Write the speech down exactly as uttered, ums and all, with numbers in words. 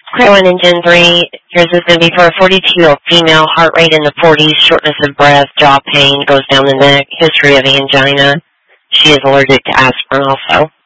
Clear one in Gen three. Yours is going to be for a forty-two-year-old female, heart rate in the forties, shortness of breath, jaw pain, goes down the neck, history of angina. She is allergic to aspirin also.